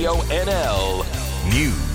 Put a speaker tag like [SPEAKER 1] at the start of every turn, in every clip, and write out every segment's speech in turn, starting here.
[SPEAKER 1] Radio NL News.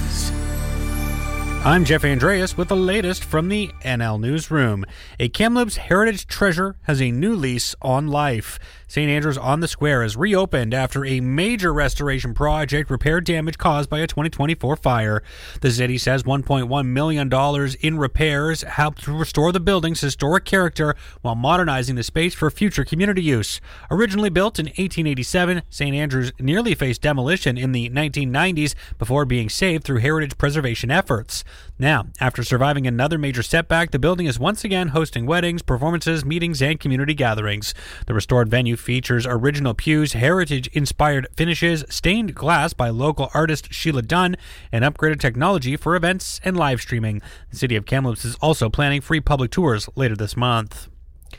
[SPEAKER 2] I'm Jeff Andreas with the latest from the NL Newsroom. A Kamloops heritage treasure has a new lease on life. St. Andrews on the Square is reopened after a major restoration project repaired damage caused by a 2024 fire. The city says $1.1 million in repairs helped to restore the building's historic character while modernizing the space for future community use. Originally built in 1887, St. Andrews nearly faced demolition in the 1990s before being saved through heritage preservation efforts. Now, after surviving another major setback, the building is once again hosting weddings, performances, meetings, and community gatherings. The restored venue features original pews, heritage-inspired finishes, stained glass by local artist Sheila Dunn, and upgraded technology for events and live streaming. The City of Kamloops is also planning free public tours later this month.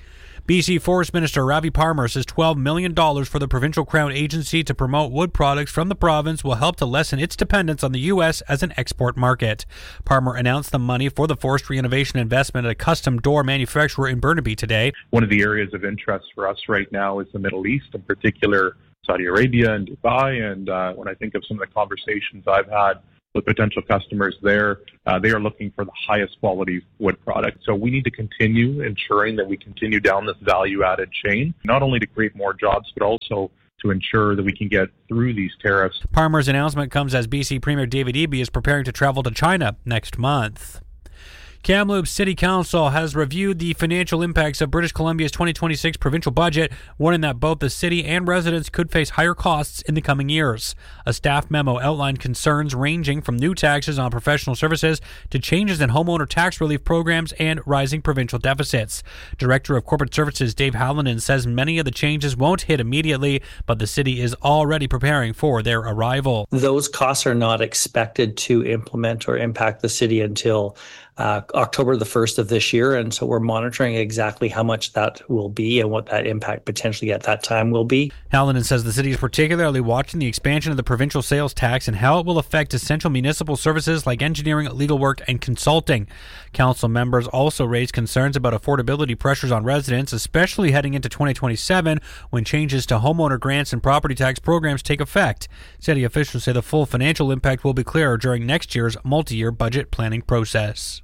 [SPEAKER 2] BC Forest Minister Ravi Parmar says $12 million for the Provincial Crown Agency to promote wood products from the province will help to lessen its dependence on the U.S. as an export market. Parmar announced the money for the forestry innovation investment at a custom door manufacturer in Burnaby today.
[SPEAKER 3] One of the areas of interest for us right now is the Middle East, in particular Saudi Arabia and Dubai. And when I think of some of the conversations I've had with potential customers there, they are looking for the highest quality wood product. So we need to continue ensuring that we continue down this value-added chain, not only to create more jobs, but also to ensure that we can get through these tariffs.
[SPEAKER 2] Parmar's announcement comes as BC Premier David Eby is preparing to travel to China next month. Kamloops City Council has reviewed the financial impacts of British Columbia's 2026 provincial budget, warning that both the city and residents could face higher costs in the coming years. A staff memo outlined concerns ranging from new taxes on professional services to changes in homeowner tax relief programs and rising provincial deficits. Director of Corporate Services Dave Hallinan says many of the changes won't hit immediately, but the city is already preparing for their arrival.
[SPEAKER 4] Those costs are not expected to implement or impact the city until October the 1st of this year, and so we're monitoring exactly how much that will be and what that impact potentially at that time will be.
[SPEAKER 2] Hallinan says the city is particularly watching the expansion of the provincial sales tax and how it will affect essential municipal services like engineering, legal work, and consulting. Council members also raised concerns about affordability pressures on residents, especially heading into 2027 when changes to homeowner grants and property tax programs take effect. City officials say the full financial impact will be clearer during next year's multi-year budget planning process.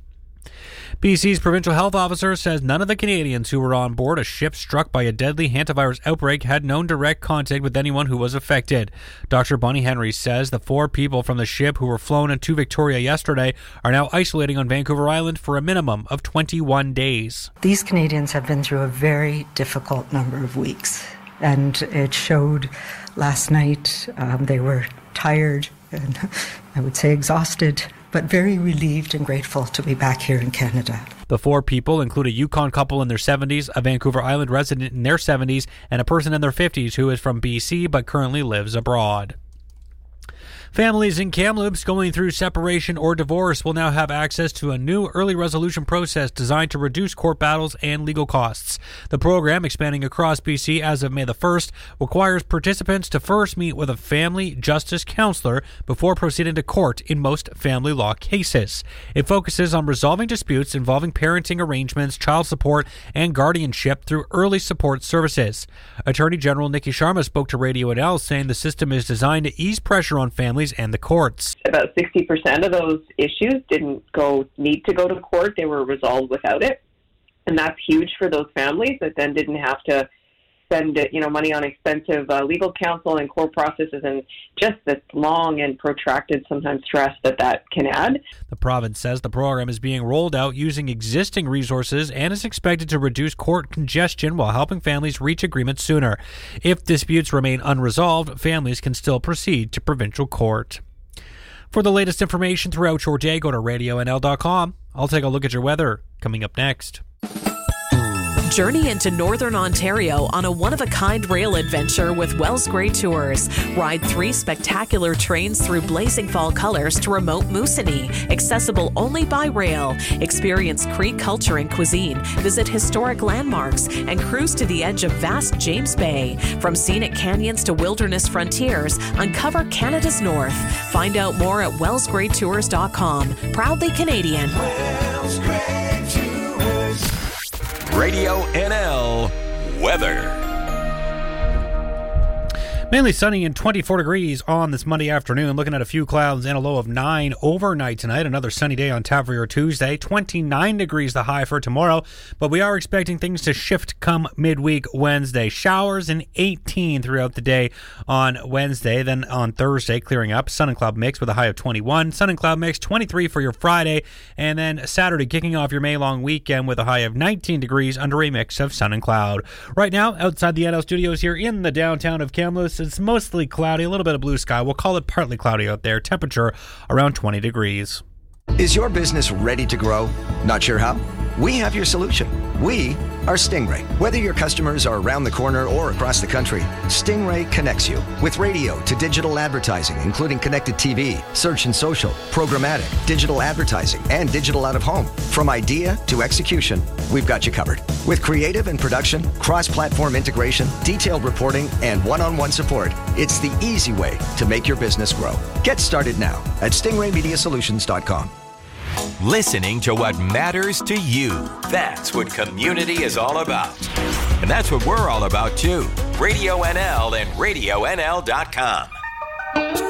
[SPEAKER 2] BC's provincial health officer says none of the Canadians who were on board a ship struck by a deadly hantavirus outbreak had known direct contact with anyone who was affected. Dr. Bonnie Henry says the 4 people from the ship who were flown into Victoria yesterday are now isolating on Vancouver Island for a minimum of 21 days.
[SPEAKER 5] These Canadians have been through a very difficult number of weeks, and it showed last night. They were tired and I would say exhausted, but very relieved and grateful to be back here in Canada.
[SPEAKER 2] The 4 people include a Yukon couple in their 70s, a Vancouver Island resident in their 70s, and a person in their 50s who is from BC but currently lives abroad. Families in Kamloops going through separation or divorce will now have access to a new early resolution process designed to reduce court battles and legal costs. The program, expanding across BC as of May the 1st, requires participants to first meet with a family justice counselor before proceeding to court in most family law cases. It focuses on resolving disputes involving parenting arrangements, child support, and guardianship through early support services. Attorney General Nikki Sharma spoke to Radio NL, saying the system is designed to ease pressure on families and the courts.
[SPEAKER 6] About 60% of those issues didn't need to go to court. They were resolved without it. And that's huge for those families that then didn't have to spend money on expensive legal counsel and court processes and just this long and protracted sometimes stress that can add.
[SPEAKER 2] The province says the program is being rolled out using existing resources and is expected to reduce court congestion while helping families reach agreement sooner. If disputes remain unresolved, families can still proceed to provincial court. For the latest information throughout your day, go to radionl.com. I'll take a look at your weather coming up next.
[SPEAKER 7] Journey into Northern Ontario on a one-of-a-kind rail adventure with Wells Grey Tours. Ride 3 spectacular trains through blazing fall colors to remote Moosonee, accessible only by rail. Experience Cree culture and cuisine, visit historic landmarks, and cruise to the edge of vast James Bay. From scenic canyons to wilderness frontiers, uncover Canada's North. Find out more at wellsgreytours.com. Proudly Canadian.
[SPEAKER 1] Wells Grey Tours. Radio NL weather.
[SPEAKER 2] Mainly sunny and 24 degrees on this Monday afternoon. Looking at a few clouds and a low of 9 overnight tonight. Another sunny day on tap for your Tuesday. 29 degrees the high for tomorrow. But we are expecting things to shift come midweek Wednesday. Showers and 18 throughout the day on Wednesday. Then on Thursday, clearing up. Sun and cloud mix with a high of 21. Sun and cloud mix 23 for your Friday. And then Saturday, kicking off your May long weekend with a high of 19 degrees under a mix of sun and cloud. Right now, outside the NL studios here in the downtown of Kamloops, it's mostly cloudy, a little bit of blue sky. We'll call it partly cloudy out there. Temperature around 20 degrees.
[SPEAKER 8] Is your business ready to grow? Not sure how? We have your solution. We are Stingray. Whether your customers are around the corner or across the country, Stingray connects you with radio to digital advertising, including connected TV, search and social, programmatic, digital advertising, and digital out of home. From idea to execution, we've got you covered. With creative and production, cross-platform integration, detailed reporting, and one-on-one support, it's the easy way to make your business grow. Get started now at stingraymediasolutions.com.
[SPEAKER 1] Listening to what matters to you. That's what community is all about. And that's what we're all about too. Radio NL and RadioNL.com.